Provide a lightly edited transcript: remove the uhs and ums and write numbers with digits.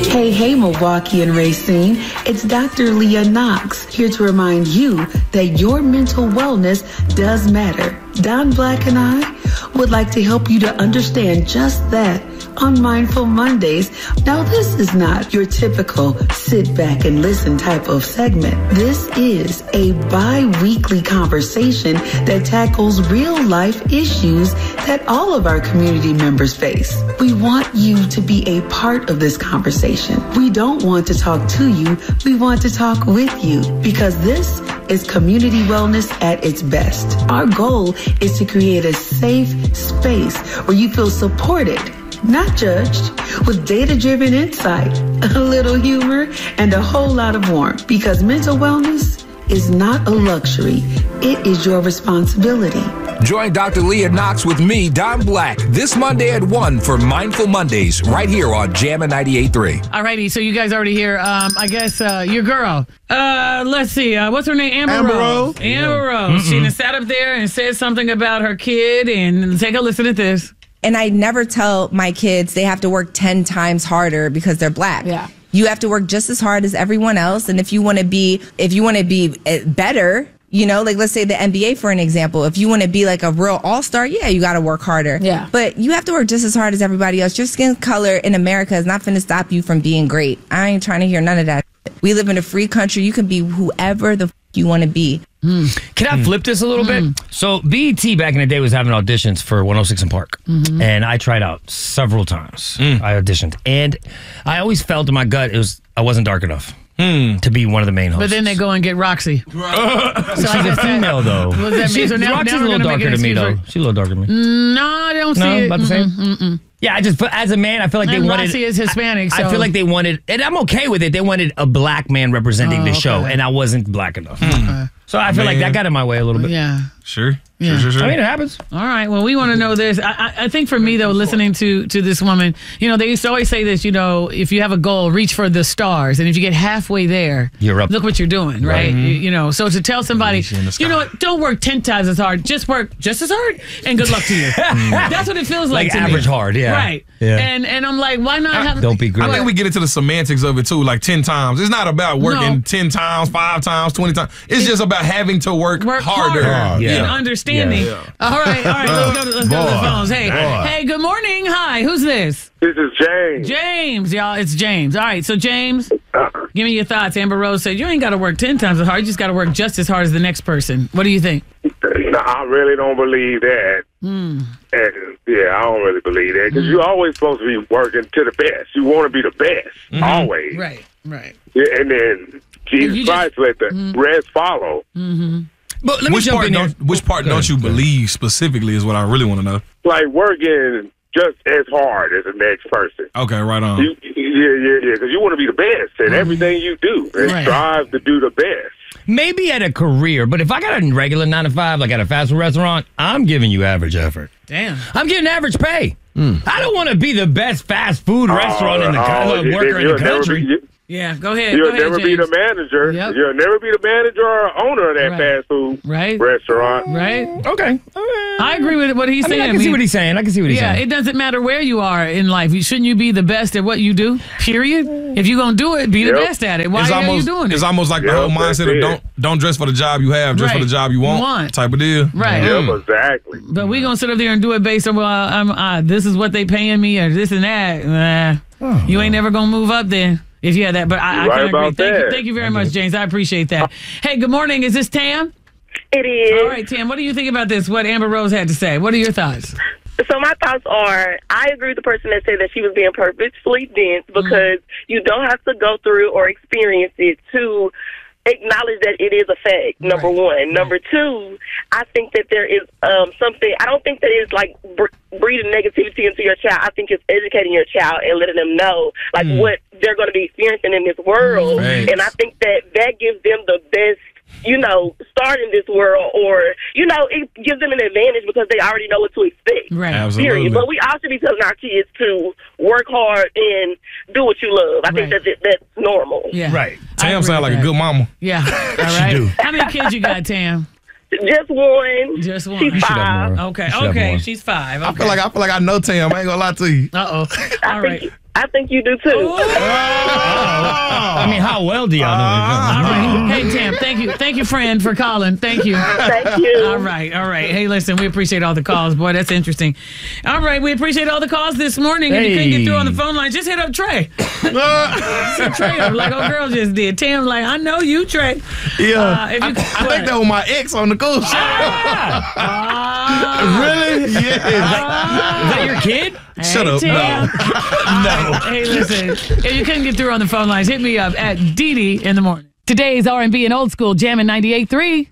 Hey, Milwaukee and Racine. It's Dr. Leah Knox here to remind you that your mental wellness does matter. Don Black and I would like to help you to understand just that on Mindful Mondays. Now, this is not your typical sit back and listen type of segment. This is a bi-weekly conversation that tackles real life issues that all of our community members face. We want you to be a part of this conversation. We don't want to talk to you. We want to talk with you because this is community wellness at its best. Our goal is to create a safe space where you feel supported, not judged, with data-driven insight, a little humor, and a whole lot of warmth. Because mental wellness is not a luxury. It is your responsibility. Join Dr. Leah Knox with me, Don Black, this Monday at 1 for Mindful Mondays, right here on Jammin' 98.3. All righty, so you guys already hear, I guess, your girl. Let's see, what's her name? Amber Rose. Amber Rose. She done sat up there and said something about her kid, and take a listen at this. And I never tell my kids they have to work 10 times harder because they're black. Yeah. You have to work just as hard as everyone else. And if you want to be better, you know, like let's say the NBA, for an example, if you want to be like a real all-star, yeah, you got to work harder. Yeah. But you have to work just as hard as everybody else. Your skin color in America is not going to stop you from being great. I ain't trying to hear none of that. We live in a free country. You can be whoever the you want to be. Can I flip this a little bit? So BET back in the day was having auditions for 106 in Park. And I tried out several times. I auditioned. And I always felt in my gut I wasn't dark enough to be one of the main hosts. But then they go and get Roxy. She's a female, though. What does that mean? So now Roxy's a we're little gonna make darker an than me, excuse though. She's a little darker than me. No, I don't see No, it. about the same? Yeah, as a man, I feel like they And wanted... Roxy is Hispanic, so... I feel like they wanted... And I'm okay with it. They wanted a black man representing the show, and I wasn't black enough. So I feel like that got in my way a little bit. Yeah. Sure. Yeah. Sure. I mean, it happens. All right. Well, we want to know this. I think for me, though, listening to this woman, you know, they used to always say this, you know, if you have a goal, reach for the stars. And if you get halfway there, you're up. Look what you're doing, right? You know, so to tell somebody, you know what, don't work 10 times as hard. Just work just as hard and good luck to you. That's what it feels like to average me. hard, yeah. Right. Yeah. And I'm like, why not have... Don't be great. I think we get into the semantics of it, too, like 10 times. It's not about working 10 times, 5 times, 20 times. It's just about having to work harder. And understanding. Yeah. All right. Let's go to the phones. Hey, good morning. Hi, who's this? This is James. James, y'all. It's James. All right. So, James, give me your thoughts. Amber Rose said you ain't got to work 10 times as hard. You just got to work just as hard as the next person. What do you think? No, I really don't believe that. And, I don't really believe that because you're always supposed to be working to the best. You want to be the best, always. Right. Yeah, and then Jesus Christ let the rest follow. But let me jump in there. Which part don't you believe specifically is what I really want to know. Like working just as hard as the next person. Okay, right on. Yeah, because you want to be the best in everything you do and strive to do the best. Maybe at a career, but if I got a regular 9 to 5, like at a fast food restaurant, I'm giving you average effort. Damn. I'm getting average pay. I don't want to be the best fast food restaurant in the worker in the country. Yeah, go ahead. You'll go ahead, never James. be the manager. Yep. You'll never be the manager or owner of that fast food restaurant. Right. Okay. I agree with what he's saying. I can see what he's saying. saying. Yeah, it doesn't matter where you are in life. Shouldn't you be the best at what you do, period? If you're going to do it, be the best at it. Why are you doing it? It's almost like the whole mindset of don't dress for the job you have, dress for the job you want type of deal. Right. Yep, exactly. But we going to sit up there and do it based on, this is what they paying me or this and that. You ain't never going to move up then. If you had that, but I can agree. Thank you very much, James. I appreciate that. Hey, good morning. Is this Tam? It is. All right, Tam, what do you think about this, what Amber Rose had to say? What are your thoughts? So my thoughts are, I agree with the person that said that she was being purposefully dense because you don't have to go through or experience it to acknowledge that it is a fact, number one. Number two, I think that there is something, I don't think that it's like breeding negativity into your child. I think it's educating your child and letting them know like what they're going to be experiencing in this world. And I think that gives them the best, start in this world, or, it gives them an advantage because they already know what to expect. Right. Absolutely. Period. But we also be telling our kids to work hard and do what you love. I think that's normal. Yeah. Right. Tam sounds like a good mama. Yeah. All right. do. How many kids you got, Tam? Just one. Just one. She's 5. Okay. She's 5. Okay. I feel like I know Tam. I ain't gonna lie to you. Uh-oh. All right. I think you do too. I mean, how well do y'all know? All right. Hey, Tam, thank you, friend, for calling. Thank you. Thank you. All right. Hey, listen, we appreciate all the calls. Boy, that's interesting. All right, we appreciate all the calls this morning. If you couldn't get through on the phone line, just hit up Trey. Just hit Trey up like old girl just did. Tam's like, I know you, Trey. Yeah. I think that was my ex on the cool. Really? Yeah. Is that your kid? Shut up. Tam. No. Hey, listen, if you couldn't get through on the phone lines, hit me up at Dee in the morning. Today's R&B and old school, Jammin' 98.3.